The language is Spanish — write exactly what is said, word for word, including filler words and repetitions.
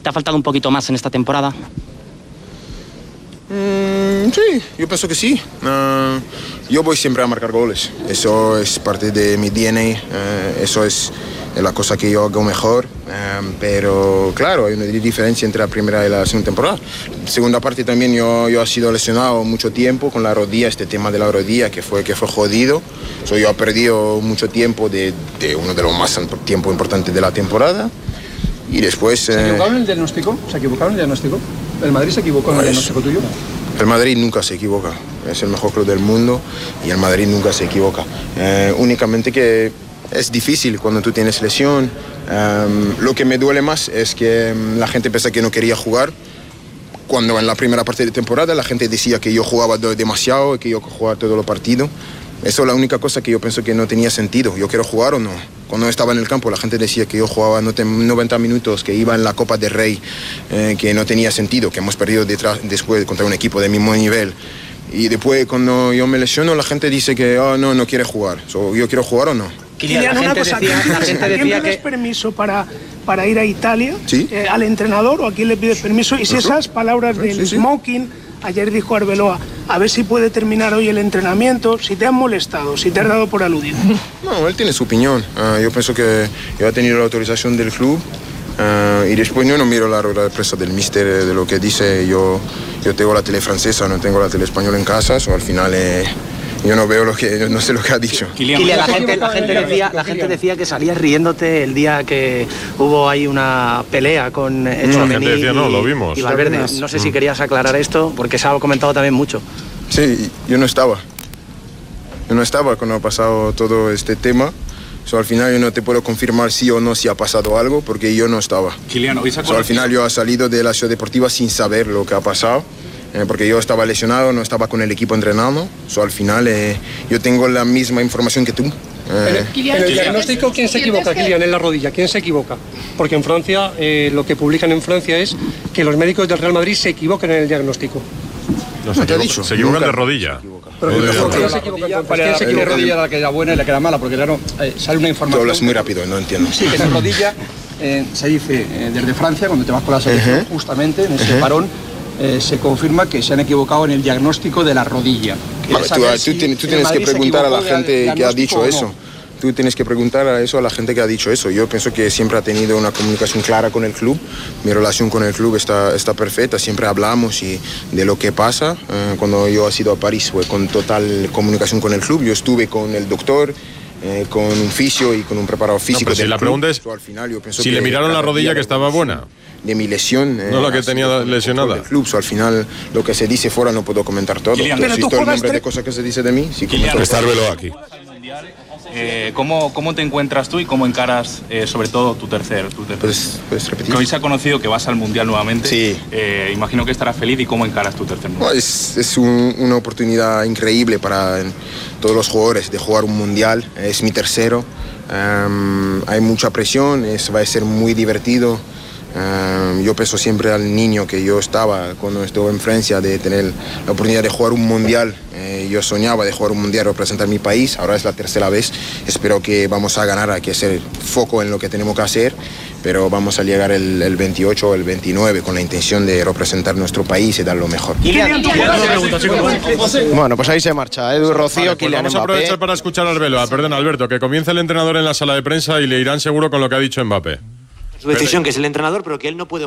¿Te ha faltado un poquito más en esta temporada? Mm, sí, yo pienso que sí. Uh, yo voy siempre a marcar goles. Eso es parte de mi D N A. Uh, eso es la cosa que yo hago mejor. Um, pero claro, hay una diferencia entre la primera y la segunda temporada. Segunda parte también yo, yo he sido lesionado mucho tiempo con la rodilla, este tema de la rodilla que fue, que fue jodido. So, yo he perdido mucho tiempo de, de uno de los más tiempo importantes de la temporada. Y después... ¿Se equivocaron en el diagnóstico? ¿Se equivocaron en el diagnóstico? ¿El Madrid se equivocó en el diagnóstico tuyo? El Madrid nunca se equivoca. Es el mejor club del mundo y el Madrid nunca se equivoca. Eh, únicamente que es difícil cuando tú tienes lesión. Um, lo que me duele más es que um, la gente piensa que no quería jugar. Cuando en la primera parte de temporada la gente decía que yo jugaba demasiado y que yo jugaba todos los partidos. Eso es la única cosa que yo pienso que no tenía sentido. ¿Yo quiero jugar o no? Cuando estaba en el campo la gente decía que yo jugaba noventa minutos, que iba en la Copa del Rey, eh, que no tenía sentido, que hemos perdido detrás, después contra un equipo de mismo nivel. Y después cuando yo me lesiono la gente dice que oh, no, no quiere jugar. So, ¿yo quiero jugar o no? Kylian, una cosa, decía, la gente decía ¿quién pides que... permiso para, para ir a Italia? ¿Sí? Eh, ¿Al entrenador o a quién le pides permiso? Y si esas palabras del sí, sí. smoking, ayer dijo Arbeloa, a ver si puede terminar hoy el entrenamiento, si te han molestado, si te has dado por aludido. No, él tiene su opinión. Uh, yo pienso que yo he tenido la autorización del club uh, y después yo no miro la rueda de prensa del míster de lo que dice. Yo, yo tengo la tele francesa, no tengo la tele española en casa, o al final... Eh, yo no veo lo que, no sé lo que ha dicho. Kylian, la, gente, la, gente decía, la gente decía que salías riéndote el día que hubo ahí una pelea con Tchouaméni no, decía, no, lo vimos. y Valverde. No sé mm. si querías aclarar esto, porque se ha comentado también mucho. Sí, yo no estaba. Yo no estaba cuando ha pasado todo este tema. So, al final yo no te puedo confirmar sí o no si ha pasado algo, porque yo no estaba. Kylian, hoy se so, al final yo he salido de la ciudad deportiva sin saber lo que ha pasado. Eh, porque yo estaba lesionado, no estaba con el equipo entrenando. So, al final eh, yo tengo la misma información que tú. Eh. Pero, Kylian, en el diagnóstico, ¿quién se equivoca, Kylian, en la rodilla? ¿Quién se equivoca? Porque en Francia, eh, lo que publican en Francia es que los médicos del Real Madrid se equivocan en el diagnóstico. No, se, equivoca, dicho? se equivocan de rodilla. Pero ¿quién se equivoca? ¿Quién se equivoca? rodilla la que era buena y la que era mala? Porque claro, eh, sale una información... Tú hablas muy rápido, no entiendo. Sí, que en la rodilla eh, se dice eh, desde Francia, cuando te vas con la selección, uh-huh. justamente en ese uh-huh. parón, Eh, se confirma que se han equivocado en el diagnóstico de la rodilla. Vale, tú, tú, tienes, tú tienes que preguntar a la gente que ha dicho eso. Tú tienes que preguntar a eso a la gente que ha dicho eso. Yo pienso que siempre ha tenido una comunicación clara con el club. Mi relación con el club está, está perfecta. Siempre hablamos y de lo que pasa. Eh, cuando yo he ido a París fue con total comunicación con el club. Yo estuve con el doctor, eh, con un fisio y con un preparador físico. No, pero si la pregunta es, al final yo pienso si que le miraron la rodilla que estaba buena. De mi lesión. Eh, no la que tenía lesionada. El club, so, al final lo que se dice fuera no puedo comentar todo. Kylian, pero tú el nombre de cosas que se dice de mí. Sí, está Arbeloa aquí. Eh, ¿cómo, ¿Cómo te encuentras tú y cómo encaras eh, sobre todo tu tercer? Tu tercer? ¿Puedes, ¿Puedes repetir? Que hoy se ha conocido que vas al Mundial nuevamente. Sí. Eh, imagino que estarás feliz. ¿Y cómo encaras tu tercer mundial? No, es es un, una oportunidad increíble para todos los jugadores de jugar un Mundial. Es mi tercero. Um, hay mucha presión, es, va a ser muy divertido. Um, yo pienso siempre al niño que yo estaba cuando estuve en Francia de tener la oportunidad de jugar un mundial. Eh, yo soñaba de jugar un mundial, representar mi país. Ahora es la tercera vez. Espero que vamos a ganar, hay que hacer foco en lo que tenemos que hacer, pero vamos a llegar el, el veintiocho o el veintinueve con la intención de representar nuestro país y dar lo mejor. Bueno, pues ahí se marcha Edu Rocío, vale, pues Kylian vamos a Mbappé. aprovechar para escuchar a Arbeloa. Perdón, Alberto, que comience el entrenador en la sala de prensa y le irán seguro con lo que ha dicho Mbappé. Su decisión, que es el entrenador, pero que él no puede